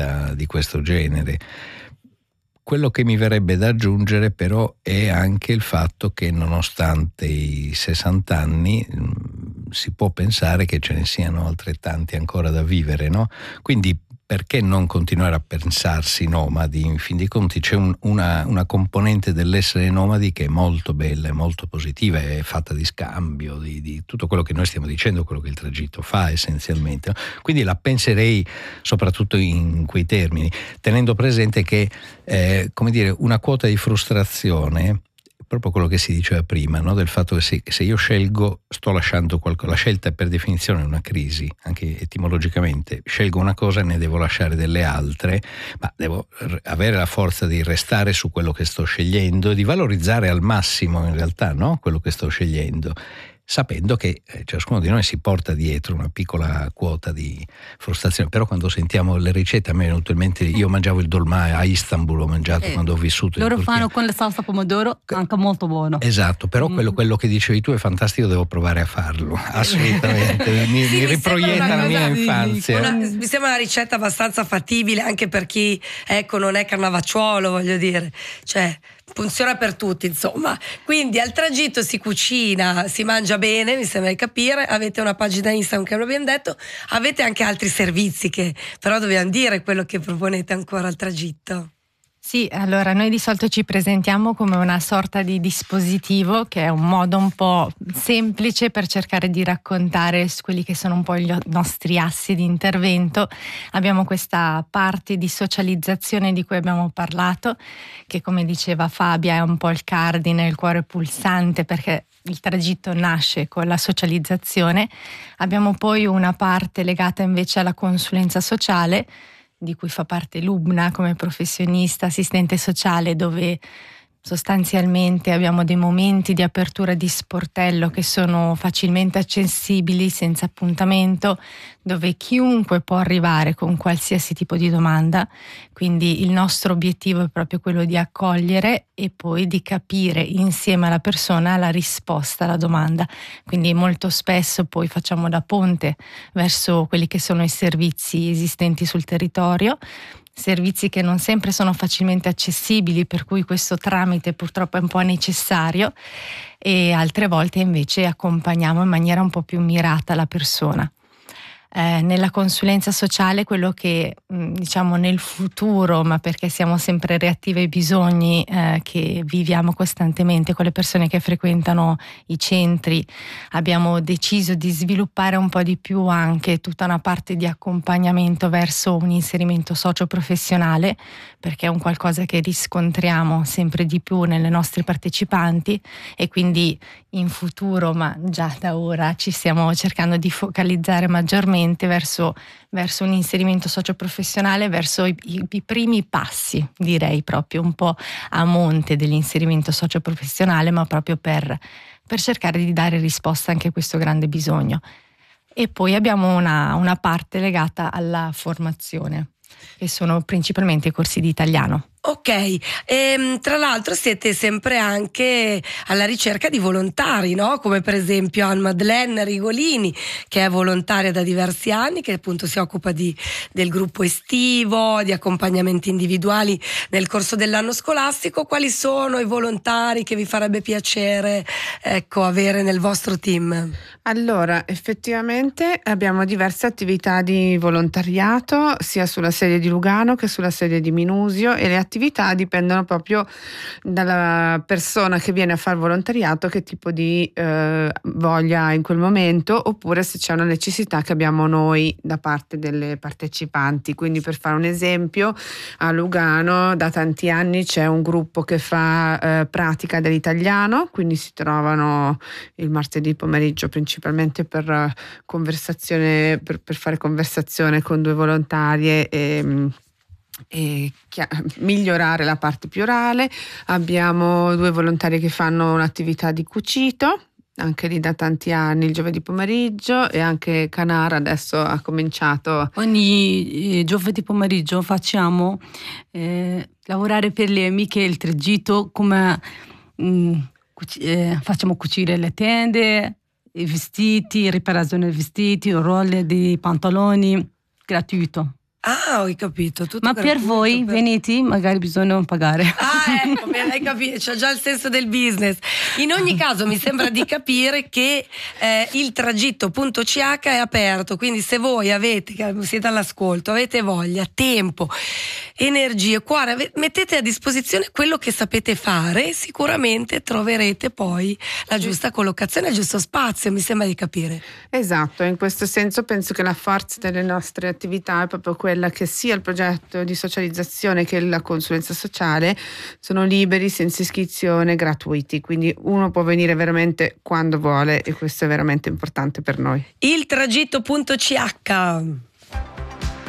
attività di questo genere. Quello che mi verrebbe da aggiungere però è anche il fatto che nonostante i 60 anni si può pensare che ce ne siano altrettanti ancora da vivere, no? Quindi perché non continuare a pensarsi nomadi? In fin dei conti c'è una componente dell'essere nomadi che è molto bella, è molto positiva, è fatta di scambio, di tutto quello che noi stiamo dicendo, quello che il tragitto fa essenzialmente, no? Quindi la penserei soprattutto in quei termini, tenendo presente che come dire, una quota di frustrazione, proprio quello che si diceva prima, no? Del fatto che se io scelgo, sto lasciando qualcosa. La scelta è per definizione una crisi, anche etimologicamente. Scelgo una cosa e ne devo lasciare delle altre, ma devo avere la forza di restare su quello che sto scegliendo e di valorizzare al massimo in realtà, no? Quello che sto scegliendo, sapendo che ciascuno di noi si porta dietro una piccola quota di frustrazione. Però quando sentiamo le ricette, a me è venuto in mente, io mangiavo il dolmà a Istanbul, ho mangiato quando ho vissuto in Loro Turchia. fanno con la salsa pomodoro, anche molto buono. Esatto, però quello che dicevi tu è fantastico, devo provare a farlo, assolutamente. Mi riproietta la mia infanzia. Mi sembra una ricetta abbastanza fattibile anche per chi, ecco, non è cannavacciuolo, voglio dire, cioè funziona per tutti, insomma. Quindi al tragitto si cucina, si mangia bene, mi sembra di capire. Avete una pagina Instagram che l'abbiamo detto, avete anche altri servizi che però dobbiamo dire quello che proponete ancora al tragitto. Sì, allora noi di solito ci presentiamo come una sorta di dispositivo che è un modo un po' semplice per cercare di raccontare quelli che sono un po' i nostri assi di intervento. Abbiamo questa parte di socializzazione di cui abbiamo parlato, che come diceva Fabia è un po' il cardine, il cuore pulsante, perché il tragitto nasce con la socializzazione. Abbiamo poi una parte legata invece alla consulenza sociale, di cui fa parte Lubna come professionista, assistente sociale, dove sostanzialmente abbiamo dei momenti di apertura di sportello che sono facilmente accessibili, senza appuntamento, dove chiunque può arrivare con qualsiasi tipo di domanda. Quindi il nostro obiettivo è proprio quello di accogliere e poi di capire insieme alla persona la risposta alla domanda. Quindi molto spesso poi facciamo da ponte verso quelli che sono i servizi esistenti sul territorio, servizi che non sempre sono facilmente accessibili, per cui questo tramite purtroppo è un po' necessario, e altre volte invece accompagniamo in maniera un po' più mirata la persona. Nella consulenza sociale quello che diciamo nel futuro, ma perché siamo sempre reattive ai bisogni che viviamo costantemente con le persone che frequentano i centri, abbiamo deciso di sviluppare un po' di più anche tutta una parte di accompagnamento verso un inserimento socio-professionale, perché è un qualcosa che riscontriamo sempre di più nelle nostre partecipanti, e quindi in futuro, ma già da ora, ci stiamo cercando di focalizzare maggiormente verso un inserimento socioprofessionale, verso i primi passi, direi proprio un po' a monte dell'inserimento socioprofessionale, ma proprio per cercare di dare risposta anche a questo grande bisogno. E poi abbiamo una parte legata alla formazione, che sono principalmente i corsi di italiano. Ok, tra l'altro siete sempre anche alla ricerca di volontari, no? Come per esempio Anne-Madeleine Rigolini, che è volontaria da diversi anni, che appunto si occupa del gruppo estivo, di accompagnamenti individuali nel corso dell'anno scolastico. Quali sono i volontari che vi farebbe piacere, ecco, avere nel vostro team? Allora, effettivamente abbiamo diverse attività di volontariato, sia sulla sede di Lugano che sulla sede di Minusio, e le attività dipendono proprio dalla persona che viene a fare volontariato, che tipo di voglia ha in quel momento, oppure se c'è una necessità che abbiamo noi da parte delle partecipanti. Quindi, per fare un esempio, a Lugano da tanti anni c'è un gruppo che fa pratica dell'italiano, quindi si trovano il martedì pomeriggio principalmente per conversazione, per fare conversazione con due volontarie e migliorare la parte più orale. Abbiamo due volontari che fanno un'attività di cucito, anche lì da tanti anni, il giovedì pomeriggio, e anche Canara adesso ha cominciato. Ogni giovedì pomeriggio facciamo lavorare per le amiche il tragitto, come facciamo cucire le tende, i vestiti, riparazione dei vestiti, rolle di pantaloni, gratuito. Ah, ho capito. Tutto Ma per voi, veneti, magari bisogna pagare. Ah, ecco, bene, hai capito, c'ho già il senso del business. In ogni caso mi sembra di capire che il tragitto.ch è aperto, quindi se voi siete all'ascolto, avete voglia, tempo, energie, cuore, mettete a disposizione quello che sapete fare, sicuramente troverete poi la giusta collocazione, il giusto spazio, mi sembra di capire. Esatto, in questo senso penso che la forza delle nostre attività è proprio quella che sia il progetto di socializzazione che la consulenza sociale sono liberi, senza iscrizione, gratuiti, quindi uno può venire veramente quando vuole e questo è veramente importante per noi. Il tragitto.ch